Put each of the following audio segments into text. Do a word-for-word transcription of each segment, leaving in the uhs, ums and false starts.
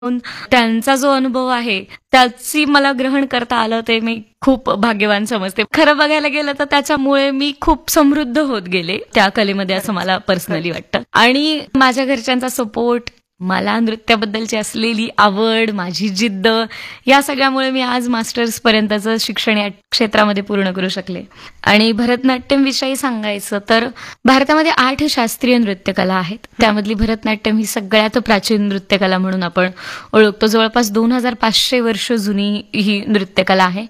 त्यांचा जो अनुभव आहे त्याची मला ग्रहण करता आलं ते मी खूप भाग्यवान समजते. खरं बघायला गेलं तर त्याच्यामुळे मी खूप समृद्ध होत गेले त्या कलेमध्ये असं मला पर्सनली वाटतं. आणि माझ्या घरच्यांचा सपोर्ट, मला नृत्याबद्दलची असलेली आवड, माझी जिद्द, या सगळ्यामुळे मी आज मास्टर्स पर्यंतचं शिक्षण या क्षेत्रामध्ये पूर्ण करू शकले. आणि भरतनाट्यम विषयी सांगायचं तर भारतामध्ये आठ शास्त्रीय नृत्यकला आहेत. त्यामधली भरतनाट्यम ही सगळ्यात प्राचीन नृत्यकला म्हणून आपण ओळखतो. जवळपास दोन हजार पाचशे वर्ष जुनी ही नृत्यकला आहे.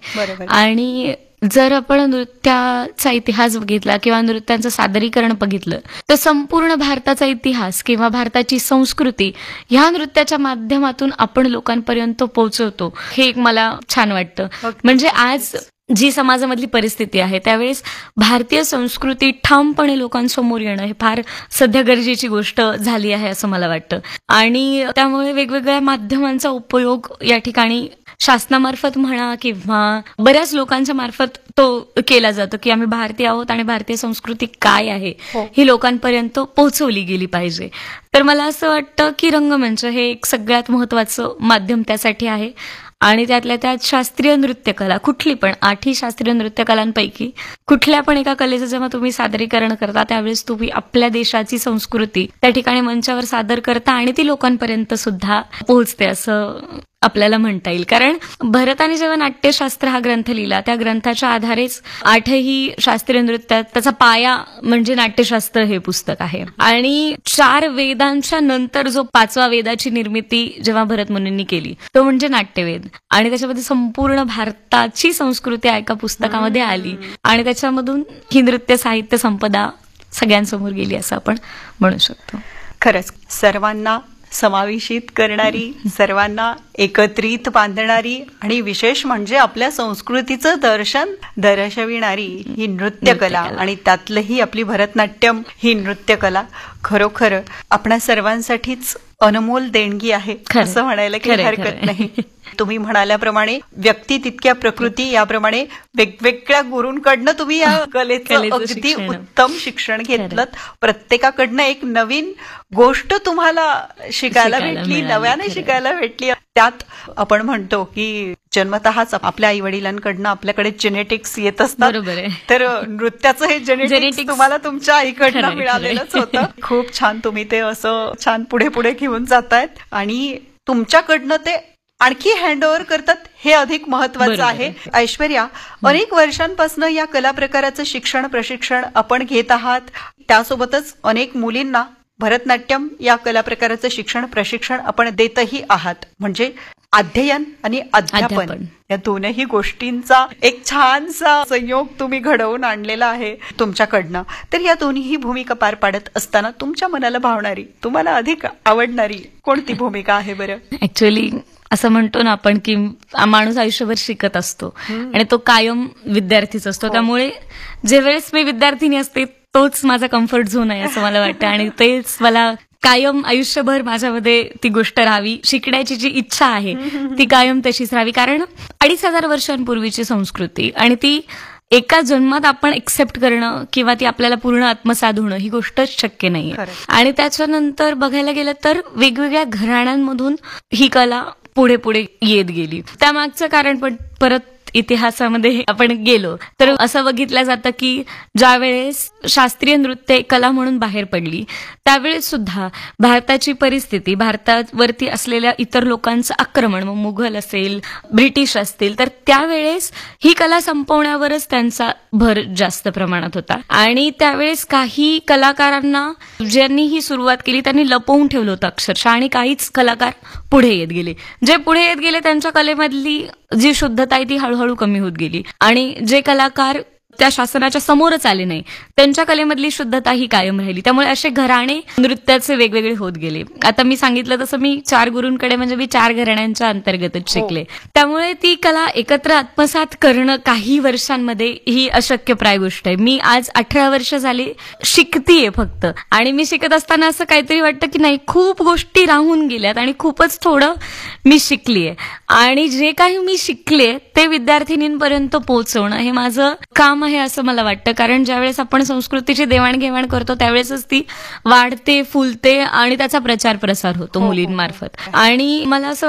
आणि जर आपण नृत्याचा इतिहास बघितला किंवा नृत्यांचं सादरीकरण बघितलं तर संपूर्ण भारताचा इतिहास किंवा भारताची संस्कृती ह्या नृत्याच्या माध्यमातून आपण लोकांपर्यंत पोहोचवतो, हे एक मला छान वाटतं. म्हणजे आज जी समाजामधली परिस्थिती आहे त्यावेळेस भारतीय संस्कृती ठामपणे लोकांसमोर येणं हे फार सध्या गरजेची गोष्ट झाली आहे असं मला वाटतं. आणि त्यामुळे वेगवेगळ्या माध्यमांचा उपयोग या ठिकाणी शासनामार्फत म्हणा किंवा बऱ्याच लोकांच्या मार्फत तो केला जातो की आम्ही भारतीय आहोत आणि भारतीय संस्कृती काय आहे ही लोकांपर्यंत पोहोचवली गेली पाहिजे. तर मला असं वाटतं की रंगमंच हे एक सगळ्यात महत्वाचं माध्यम त्यासाठी आहे. आणि त्यातल्या त्यात शास्त्रीय नृत्यकला, कुठली पण आठही शास्त्रीय नृत्यकलांपैकी कुठल्या पण एका कलेचं जेव्हा तुम्ही सादरीकरण करता त्यावेळेस तुम्ही आपल्या देशाची संस्कृती त्या ठिकाणी मंचावर सादर करता आणि ती लोकांपर्यंत सुद्धा पोहोचते असं आपल्याला म्हणता येईल. कारण भरताने जेव्हा नाट्यशास्त्र हा ग्रंथ लिहिला त्या ग्रंथाच्या आधारेच आठही शास्त्रीय नृत्यात त्याचा पाया म्हणजे नाट्यशास्त्र हे पुस्तक आहे. आणि चार वेदांच्या नंतर जो पाचवा वेदाची निर्मिती जेव्हा भरत मुनींनी केली तो म्हणजे नाट्यवेद. आणि त्याच्यामध्ये संपूर्ण भारताची संस्कृती एका पुस्तकामध्ये आली आणि त्याच्यामधून ही नृत्य साहित्य संपदा सगळ्यांसमोर गेली असं आपण म्हणू शकतो. खरंच सर्वांना समावेशित करणारी, सर्वांना एकत्रित बांधणारी आणि विशेष म्हणजे आपल्या संस्कृतीचं दर्शन दर्शविणारी ही नृत्यकला आणि त्यातलंही आपली भरतनाट्यम ही नृत्यकला खरोखर आपणा सर्वांसाठीच अनमोल देणगी आहे असं म्हणायला काही हरकत नाही. तुम्ही म्हणाल्याप्रमाणे व्यक्ती तितक्या प्रकृती याप्रमाणे वेगवेगळ्या गुरूंकडनं तुम्ही या कलेचं अगदी उत्तम शिक्षण घेतलं. प्रत्येकाकडनं एक नवीन गोष्ट तुम्हाला शिकायला भेटली, नव्याने शिकायला भेटली. त्यात आपण म्हणतो की जन्मतःच आपल्या आई वडिलांकडनं आपल्याकडे जेनेटिक्स येत असतात. तर नृत्याचं हे जेनेटिक्स तुम्हाला तुमच्या आईकडनं मिळालेलंच होतं. खूप छान तुम्ही ते असं छान पुढे पुढे घेऊन जातायत आणि तुमच्याकडनं ते आणखी हँडओव्हर करतात हे अधिक महत्वाचं आहे. ऐश्वर्या, अनेक वर्षांपासून या कला प्रकाराचं शिक्षण प्रशिक्षण आपण घेत आहात. त्यासोबतच अनेक मुलींना भरतनाट्यम या कला प्रकाराचं शिक्षण प्रशिक्षण आपण देतही आहात. म्हणजे अध्ययन आणि अध्यापन या दोनही गोष्टींचा एक छानसा संयोग तुम्ही घडवून आणलेला आहे तुमच्याकडनं. तर या दोन्ही भूमिका पार पाडत असताना तुमच्या मनाला भावणारी, तुम्हाला अधिक आवडणारी कोणती भूमिका आहे बरं? ऍक्च्युअली असं म्हणतो ना आपण की माणूस आयुष्यभर शिकत असतो आणि तो कायम विद्यार्थीच असतो. त्यामुळे जे वेळेस मी विद्यार्थिनी असते तोच माझा कम्फर्ट झोन आहे असं मला वाटतं आणि तेच मला कायम आयुष्यभर माझ्यामध्ये ती गोष्ट राहावी, शिकण्याची जी इच्छा आहे ती कायम तशीच राहावी. कारण अडीच हजार वर्षांपूर्वीची संस्कृती आणि ती एका जन्मात आपण एक्सेप्ट करणं किंवा ती आपल्याला पूर्ण आत्मसात होणं ही गोष्टच शक्य नाहीये. आणि त्याच्यानंतर बघायला गेलं तर वेगवेगळ्या घराण्यांमधून ही कला पुढे पुढे येत गेली. त्यामागचं कारण पण परत इतिहासामध्ये आपण गेलो तर असं बघितलं जातं की ज्या वेळेस शास्त्रीय नृत्य कला म्हणून बाहेर पडली त्यावेळेस सुद्धा भारताची परिस्थिती, भारतावरती असलेल्या इतर लोकांचं आक्रमण, मग मुघल असेल, ब्रिटिश असतील, तर त्यावेळेस ही कला संपवण्यावरच त्यांचा भर जास्त प्रमाणात होता. आणि त्यावेळेस काही कलाकारांना ज्यांनी ही सुरुवात केली त्यांनी लपवून ठेवलं होतं अक्षरशः आणि काहीच कलाकार पुढे येत गेले. जे पुढे येत गेले त्यांच्या कलेमधली जी शुद्धता आहे ती हळूहळू कमी होत गेली आणि जे कलाकार त्या शासनाच्या समोरच आले नाही त्यांच्या कलेमधली शुद्धता ही कायम राहिली. त्यामुळे असे घराणे नृत्याचे वेगवेगळे होत गेले. आता मी सांगितलं तसं मी चार गुरूंकडे म्हणजे मी चार घराण्यांच्या अंतर्गतच शिकले. त्यामुळे ती कला एकत्र आत्मसात करणं काही वर्षांमध्ये ही अशक्यप्राय गोष्ट आहे. मी आज अठरा वर्ष झाली शिकतीये फक्त आणि मी शिकत असताना असं काहीतरी वाटतं की नाही, खूप गोष्टी राहून गेल्यात आणि खूपच थोडं मी शिकलीये आणि जे काही मी शिकले ते विद्यार्थिनींपर्यंत पोहोचवणं हे माझं काम काम आहे असं मला वाटतं, कारण ज्यावेळेस आपण संस्कृतीची देवाणघेवाण करतो त्यावेळेसच ती वाढते, फुलते आणि त्याचा प्रचार प्रसार होतो हो, हो. मुलींमार्फत. आणि मला असं